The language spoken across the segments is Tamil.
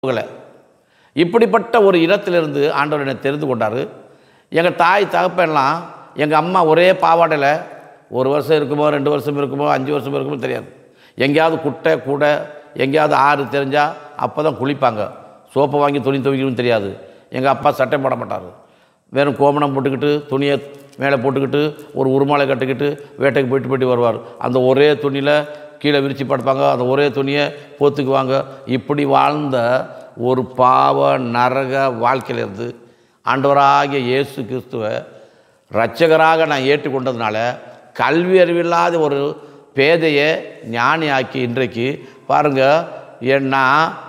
போகலை. இப்படிப்பட்ட ஒரு இனத்திலிருந்து ஆண்டவர் என்னை தெரிந்து கொண்டார். எங்கள் தாய் தகப்பெல்லாம் எங்கள் அம்மா ஒரே பாவாடையில் 1 வருஷம் இருக்குமோ 2 வருஷம் இருக்குமோ 5 வருஷம் இருக்குமோ தெரியாது. எங்கேயாவது குட்டை கூட எங்கேயாவது ஆறு தெரிஞ்சால் அப்போ தான் குளிப்பாங்க. சோப்பை வாங்கி துணி துவைக்கணும்னு தெரியாது. எங்கள் அப்பா சட்டை போட மாட்டார். வெறும் கோமணம் போட்டுக்கிட்டு துணியை மேலே போட்டுக்கிட்டு ஒரு உருமாலை கட்டிக்கிட்டு வேட்டைக்கு போயிட்டு வருவார். அந்த ஒரே துணியில் கீழே விரித்து படுப்பாங்க. அந்த ஒரே துணியை போத்துக்குவாங்க. இப்படி வாழ்ந்த ஒரு பாவ நரக வாழ்க்கையிலிருந்து ஆண்டவராகிய இயேசு கிறிஸ்துவை இரட்சகராக நான் ஏற்றுக்கொண்டதுனால கல்வி அறிவில்லாத ஒரு பேதையை ஞானியாக்கி இன்றைக்கு பாருங்கள். ஏன்னா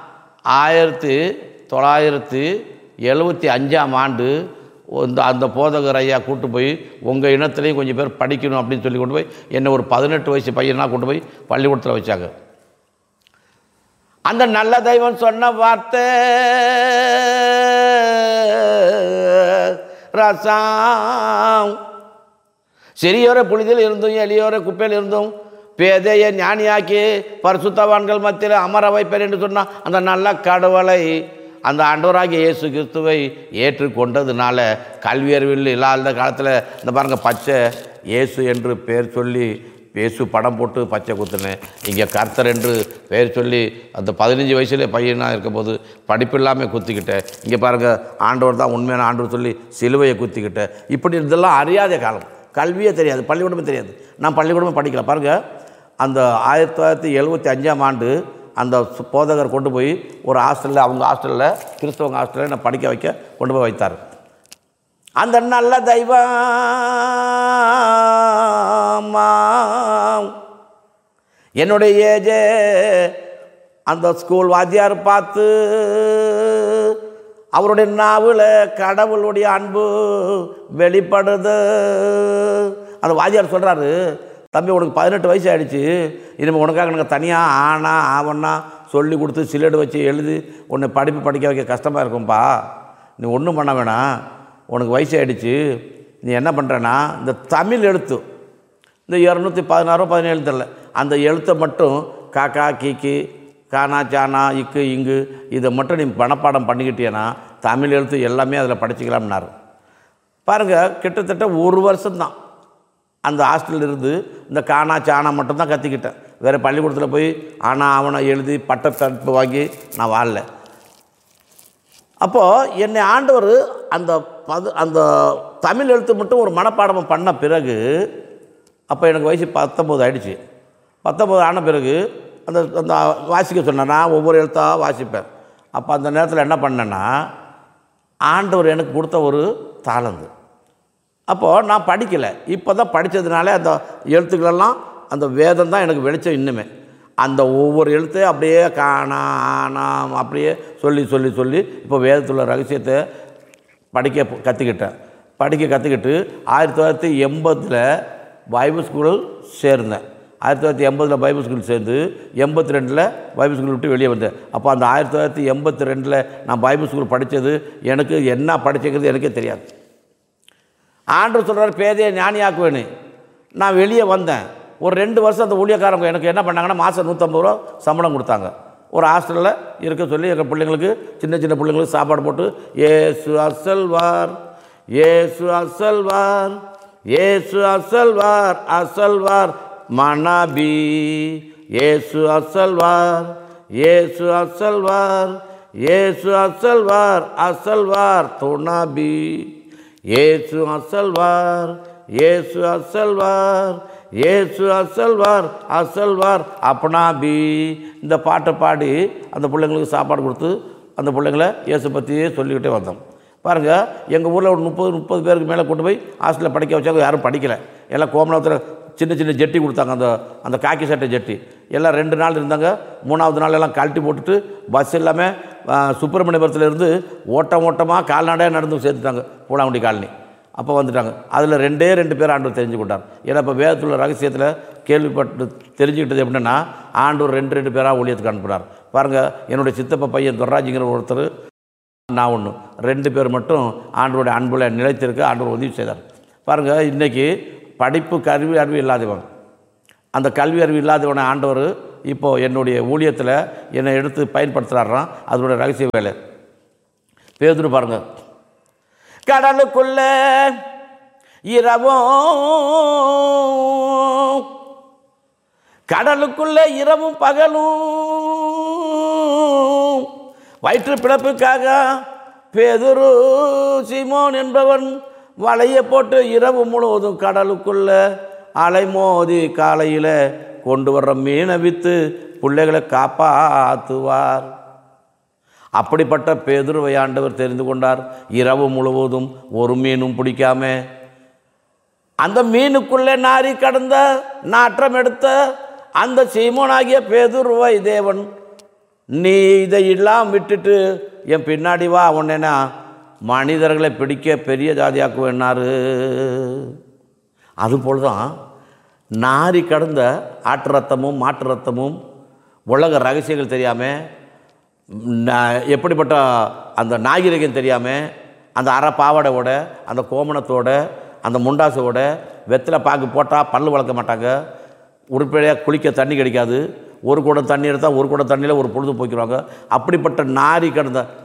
1975ஆம் ஆண்டு அந்த போதகர் ஐயா கூட்டு போய் உங்கள் இனத்துலேயும் கொஞ்சம் பேர் படிக்கணும் அப்படின்னு சொல்லி கொண்டு போய் என்னை ஒரு 18 வயசு பையனாக கொண்டு போய் பள்ளிக்கூடத்தில் வச்சாங்க. அந்த நல்ல தெய்வம் சொன்ன வார்த்தை ரசம், சிறியோரை புனிதில் இருந்தும் எளியோரை குப்பையில் இருந்தும் பேதையை ஞானியாக்கி பரிசுத்தவான்கள் மத்தியில் அமர வைப்பேன் என்று சொன்னால் அந்த நல்ல கடவுளை அந்த ஆண்டவராகிய இயேசு கிறிஸ்துவை ஏற்றுக்கொண்டதுனால கல்வி அறிவில் இல்லாத காலத்தில் இந்த பாருங்கள் பச்சை இயேசு என்று பெயர் சொல்லி இயேசு படம் போட்டு பச்சை குத்துனேன். இங்கே கர்த்தர் என்று பெயர் சொல்லி அந்த 15 வயசுல பையனாக இருக்கும்போது படிப்பு இல்லாமல் குத்திக்கிட்டேன். இங்கே பாருங்கள் ஆண்டவர் தான் உண்மையான ஆண்டவர் சொல்லி சிலுவையை குத்திக்கிட்டேன். இப்படி இதெல்லாம் அறியாத காலம். கல்வியே தெரியாது, பள்ளிக்கூடமே தெரியாது. நான் பள்ளிக்கூடமே படிக்கல. பாருங்கள், அந்த 1975ஆம் ஆண்டு அந்த போதகர் கொண்டு போய் ஒரு ஹாஸ்டலில், அவங்க ஹாஸ்டலில், கிறிஸ்தவங்க ஹாஸ்டலில் நான் படிக்க வைக்க கொண்டு போய் வைத்தார். அந்த நல்ல தெய்வம் என்னுடைய ஏஜே அந்த ஸ்கூல் வாத்தியார் பார்த்து அவருடைய நாவில் கடவுளுடைய அன்பு வெளிப்படுது. அந்த வாத்தியார் சொல்கிறாரு, தம்பி உனக்கு 18 வயசு ஆகிடுச்சு, இனிமேல் உனக்காக நாங்கள் தனியாக ஆனா ஆவன்னா சொல்லி கொடுத்து சிலேடு வச்சு எழுதி உன்னை படிக்க வைக்க கஷ்டமாக இருக்கும்பா. நீ ஒன்றும் பண்ண வேணாம், உனக்கு வயசு ஆகிடுச்சு. நீ என்ன பண்ணுறேன்னா இந்த தமிழ் எழுத்து, இந்த 216 17 தெரில, அந்த எழுத்தை மட்டும் காக்கா கீக்கி கானா சானா இக்கு இங்கு இதை மட்டும் நீ மனப்பாடம் பண்ணிக்கிட்டேன்னா தமிழ் எழுத்து எல்லாமே அதில் படிச்சுக்கலாம்னாரு. பாருங்கள், கிட்டத்தட்ட 1 வருஷம்தான் அந்த ஹாஸ்டலில் இருந்து இந்த கானா சானா மட்டும்தான் கற்றுக்கிட்டேன். வேறு பள்ளிக்கூடத்தில் போய் ஆனா அவனை எழுதி பட்டத்தடுப்பு வாங்கி நான் வாழல. அப்போது என்னை ஆண்டவர் அந்த தமிழ் எழுத்து மட்டும் ஒரு மனப்பாடம் பண்ண பிறகு, அப்போ எனக்கு வயசு 19 ஆகிடுச்சு. 19 ஆன பிறகு அந்த அந்த வாசிக்க சொன்னேன். நான் ஒவ்வொரு எழுத்தாக வாசிப்பேன். அப்போ அந்த நேரத்தில் என்ன பண்ணேன்னா, ஆண்டவர் எனக்கு கொடுத்த ஒரு தாளந்து. அப்போது நான் படிக்கலை, இப்போ தான் படித்ததுனால அந்த எழுத்துக்களெல்லாம் அந்த வேதம் தான் எனக்கு வெளிச்சம். இன்னுமே அந்த ஒவ்வொரு எழுத்தையும் அப்படியே காணா ஆனா அப்படியே சொல்லி சொல்லி சொல்லி இப்போ வேதத்துள்ள ரகசியத்தை படிக்க கற்றுக்கிட்டேன். கற்றுக்கிட்டு 1980 பைபிள் ஸ்கூல் சேர்ந்தேன். 1980 பைபிள் ஸ்கூல் சேர்ந்து 82 பைபிள் ஸ்கூல் விட்டு வெளியே வந்தேன். அப்போ அந்த 1982 நான் பைபிள் ஸ்கூல் படித்தது எனக்கு என்ன படிச்சுக்கிறது எனக்கே தெரியாது. ஆண்டவர் சொல்கிறார் பேதையை ஞானியாக்குவேன்னு. நான் வெளியே வந்தேன். ஒரு 2 வருஷம் அந்த ஊழியக்காரங்க எனக்கு என்ன பண்ணாங்கன்னா மாதம் 150 ரூபா சம்பளம் கொடுத்தாங்க. ஒரு ஹாஸ்டலில் இருக்க சொல்லி எங்கள் பிள்ளைங்களுக்கு, சின்ன சின்ன பிள்ளைங்களுக்கு சாப்பாடு போட்டு ஏசு அசல்வார் ஏசு அசல்வார் ஏசு அசல்வார் அசல்வார் மனாபி ஏசு அசல்வார் ஏசு அசல்வார் ஏசு அசல்வார் அசல்வார் துணாபி ஏசு அசல்வார் ஏசு அசல்வார் ஏசு அசல்வார் அசல்வார் அப்பனாபி. இந்த பாட்டை பாடி அந்த பிள்ளைங்களுக்கு சாப்பாடு கொடுத்து அந்த பிள்ளைங்கள இயேசு பற்றியே சொல்லிக்கிட்டே வந்தோம். பாருங்கள், எங்கள் ஊரில் ஒரு 30 பேருக்கு மேலே கொண்டு போய் ஹாஸ்டலில் படிக்க வச்சாங்க. யாரும் படிக்கலை. எல்லாம் கோமணத்தில் சின்ன சின்ன ஜெட்டி கொடுத்தாங்க, அந்த காக்கி சட்டை ஜெட்டி. எல்லாம் 2 நாள் இருந்தாங்க. 3ஆவது நாள் எல்லாம் கழட்டி போட்டுட்டு பஸ் இல்லாமல் சுப்பிரமணியபுரத்துலேருந்து ஓட்டமாக கால்நடையாக நடந்து சேர்த்துட்டாங்க பூலாங்குடி காலனி. அப்போ வந்துட்டாங்க. அதில் 2 பேர் ஆண்டவர் தெரிஞ்சு கொண்டார். ஏன்னா இப்போ வேதத்துள்ள ரகசியத்தில் கேள்விப்பட்டு தெரிஞ்சுக்கிட்டது எப்படின்னா, ஆண்டவர் 2 பேராக ஊழியத்துக்கு அனுப்புனார். பாருங்கள், என்னுடைய சித்தப்பா பையன் துர்ராஜிங்கிற ஒருத்தர், நான் ஒன்று, 2 பேர் மட்டும் ஆண்டவருடைய அன்புல நிலைத்திருக்க ஆண்டவர் உதவி செய்தார். பாருங்கள், இன்றைக்கி படிப்பு கல்வி அறிவு இல்லாதவன், அந்த கல்வி அறிவு இல்லாதவனை ஆண்டவர் இப்போது என்னுடைய ஊழியத்தில் என்னை எடுத்து பயன்படுத்துகிறாராம். அதனுடைய ரகசிய வேலை. பேதுரு பாருங்க, கடலுக்குள்ள இரவும் கடலுக்குள்ள இரவும் பகலும் வயிற்று பிளப்புக்காக பேதுரு சீமோன் என்பவன் வலையை போட்டு இரவு முழுவதும் கடலுக்குள்ள அலைமோதி காலையில் கொண்டு வர்ற மீனை விற்று பிள்ளைகளை காப்பாற்றுவார். அப்படிப்பட்ட பேதுருவை ஆண்டவர் தெரிந்து கொண்டார். இரவு முழுவதும் ஒரு மீனும் பிடிக்காம அந்த மீனுக்குள்ளே நாரி கடந்த நாற்றம் எடுத்த அந்த சீமோனாகிய பேதுருவை தேவன், நீ இதை எல்லாம் விட்டுட்டு என் பின்னாடி வா, உடனேனா மனிதர்களை பிடிக்க பெரிய ஜாதியாக்குவேன்னாரு. அதுபோல் தான் நாரி கடந்த ஆட்டு ரத்தமும் மாட்டு ரத்தமும் உலக ரகசியங்கள் தெரியாமல், எப்படிப்பட்ட அந்த நாகரிகம் தெரியாமல், அந்த அரை பாவாடையோட அந்த கோமணத்தோட அந்த முண்டாசோட வெத்தலை பாக்கு போட்டால் பல்லு வளர்க்க மாட்டாங்க. உருப்படியாக குளிக்க தண்ணி கிடைக்காது. ஒரு குடம் தண்ணி எடுத்தால் ஒரு குடம் தண்ணியில் ஒரு பொழுது போய்க்கிறாங்க. அப்படிப்பட்ட நாரி கடந்த